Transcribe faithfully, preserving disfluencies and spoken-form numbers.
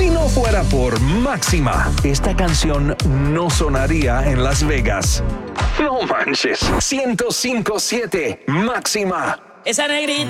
Si no fuera por Máxima, esta canción no sonaría en Las Vegas. No manches. ciento cinco punto siete Máxima. Esa negrita